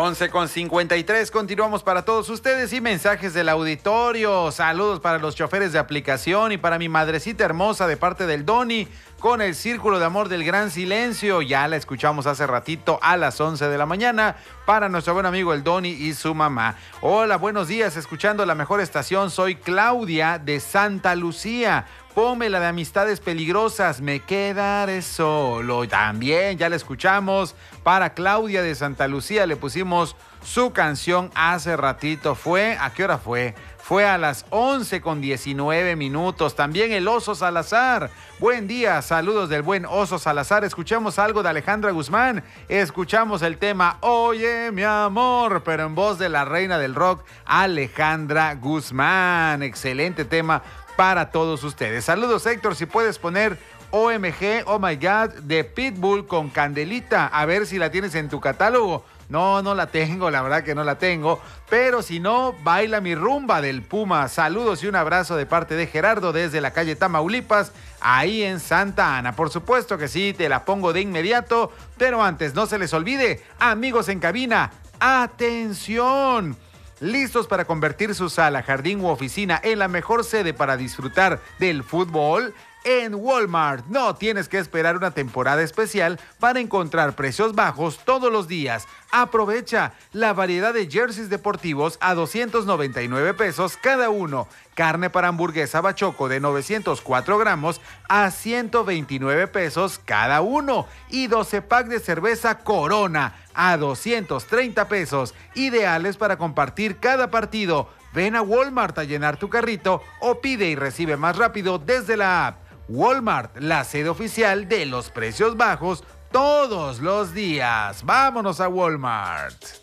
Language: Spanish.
11:53, continuamos para todos ustedes y mensajes del auditorio. Saludos para los choferes de aplicación y para mi madrecita hermosa de parte del Doni con el Círculo de Amor del Gran Silencio. Ya la escuchamos hace ratito a las 11 de la mañana para nuestro buen amigo el Doni y su mamá. Hola, buenos días, escuchando la mejor estación. Soy Claudia de Santa Lucía. Ponme la de Amistades Peligrosas, me quedaré solo. También ya la escuchamos para Claudia de Santa Lucía. Le pusimos su canción hace ratito. ¿A qué hora fue? Fue a las 11:19. También el Oso Salazar. Buen día, saludos del buen Oso Salazar. Escuchamos algo de Alejandra Guzmán. Escuchamos el tema Oye mi amor, pero en voz de la reina del rock, Alejandra Guzmán. Excelente tema para todos ustedes. Saludos, Héctor, si puedes poner OMG, Oh My God, de Pitbull con Candelita, a ver si la tienes en tu catálogo. No la tengo, la verdad que no la tengo, pero si no, Baila mi rumba del Puma. Saludos y un abrazo de parte de Gerardo desde la calle Tamaulipas, ahí en Santa Ana. Por supuesto que sí, te la pongo de inmediato, pero antes no se les olvide, amigos en cabina, ¡atención! ¿Listos para convertir su sala, jardín u oficina en la mejor sede para disfrutar del fútbol? En Walmart no tienes que esperar una temporada especial para encontrar precios bajos todos los días. Aprovecha la variedad de jerseys deportivos a 299 pesos cada uno. Carne para hamburguesa Bachoco de 904 gramos a 129 pesos cada uno. Y 12 pack de cerveza Corona a 230 pesos. Ideales para compartir cada partido. Ven a Walmart a llenar tu carrito o pide y recibe más rápido desde la app. Walmart, la sede oficial de los precios bajos todos los días. ¡Vámonos a Walmart!